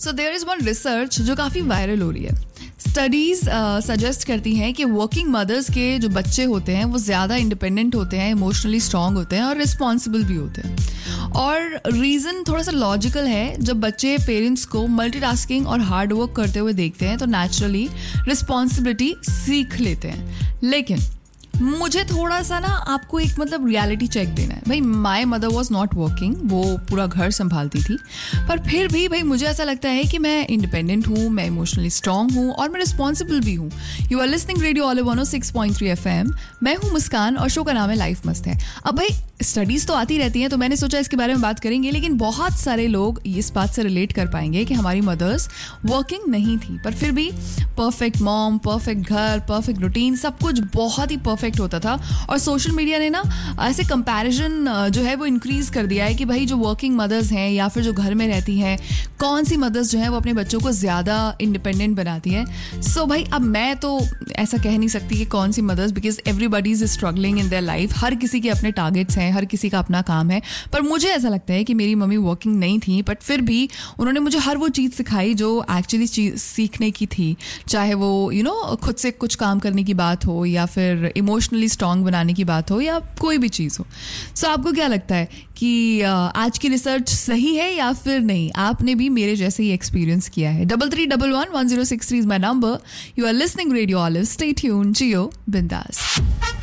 So there is one research जो काफ़ी viral हो रही है. स्टडीज़ सजेस्ट करती हैं कि वर्किंग मदर्स के जो बच्चे होते हैं वो ज़्यादा इंडिपेंडेंट होते हैं, इमोशनली स्ट्रांग होते हैं और रिस्पॉन्सिबल भी होते हैं. और रीज़न थोड़ा सा लॉजिकल है. जब बच्चे पेरेंट्स को मल्टीटास्किंग और हार्ड वर्क करते हुए देखते हैं तो नेचुरली रिस्पॉन्सिबिलिटी सीख लेते हैं. लेकिन मुझे थोड़ा सा ना आपको एक मतलब रियलिटी चेक देना है. भाई my mother was not working, वो पूरा घर संभालती थी, पर फिर भी भाई मुझे ऐसा लगता है कि मैं इंडिपेंडेंट हूँ, मैं इमोशनली स्ट्रांग हूँ और मैं रिस्पॉन्सिबल भी हूँ. You are listening radio olive 106.3 FM. मैं हूँ मुस्कान और शो का नाम है लाइफ मस्त है. अब भाई स्टडीज़ तो आती रहती हैं तो मैंने सोचा इसके बारे में बात करेंगे, लेकिन बहुत सारे लोग इस बात से रिलेट कर पाएंगे कि हमारी मदर्स वर्किंग नहीं थी पर फिर भी परफेक्ट मॉम, परफेक्ट घर, परफेक्ट रूटीन, सब कुछ बहुत ही परफेक्ट होता था. और सोशल मीडिया ने ना ऐसे कंपैरिजन जो है वो इंक्रीज कर दिया है कि भाई जो वर्किंग मदर्स हैं या फिर जो घर में रहती हैं, कौन सी मदर्स जो है वो अपने बच्चों को ज़्यादा इंडिपेंडेंट बनाती हैं. सो भाई अब मैं तो ऐसा कह नहीं सकती कि कौन सी mother's, because everybody is struggling in their life. हर किसी के अपने टारगेट्स हैं, हर किसी का अपना काम है. पर मुझे ऐसा लगता है कि मेरी मम्मी वर्किंग नहीं थी, बट फिर भी उन्होंने मुझे हर वो चीज़ सिखाई जो एक्चुअली चीज़ सीखने की थी. चाहे वो खुद से कुछ काम करने की बात हो या फिर इमोशनली स्ट्रांग बनाने की बात हो या कोई भी चीज़ हो. सो आपको क्या लगता है कि आज की रिसर्च सही है या फिर नहीं? आपने भी मेरे जैसे ही एक्सपीरियंस किया है. 33111063 is my number. You are listening radio olive. Stay tuned, जियो बिंदास.